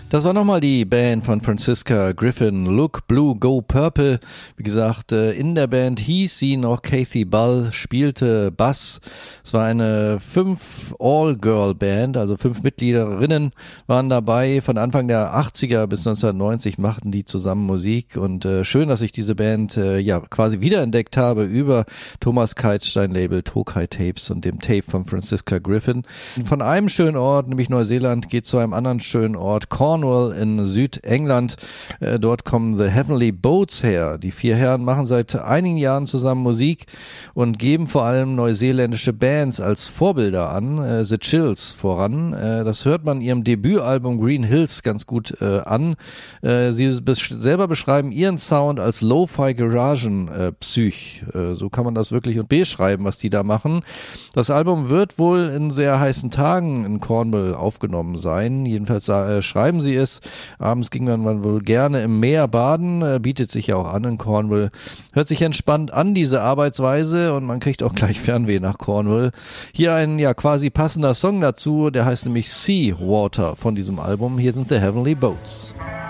Das war nochmal die Band von Franziska Griffin, Look Blue, Go Purple. Wie gesagt, in der Band hieß sie noch Kathy Ball, spielte Bass. Es war eine 5 All-Girl-Band, also 5 Mitgliederinnen waren dabei. Von Anfang der 80er bis 1990 machten die zusammen Musik und schön, dass ich diese Band quasi wiederentdeckt habe über Thomas Keitstein Label Tokai Tapes und dem Tape von Franziska Griffin. Von einem schönen Ort, nämlich Neuseeland, geht zu einem anderen schönen Ort, Cornwall in Südengland. Dort kommen The Heavenly Boats her. Die 4 Herren machen seit einigen Jahren zusammen Musik und geben vor allem neuseeländische Bands als Vorbilder an. The Chills voran. Das hört man ihrem Debütalbum Green Hills ganz gut an. Sie selber beschreiben ihren Sound als Lo-Fi Garagen-Psych. So kann man das wirklich beschreiben, was die da machen. Das Album wird wohl in sehr heißen Tagen in Cornwall aufgenommen sein. Jedenfalls schreiben sie es. Abends ging man wohl gerne im Meer baden, bietet sich ja auch an in Cornwall. Hört sich entspannt an, diese Arbeitsweise, und man kriegt auch gleich Fernweh nach Cornwall. Hier ein quasi passender Song dazu, der heißt nämlich Sea Water von diesem Album. Hier sind The Heavenly Boats.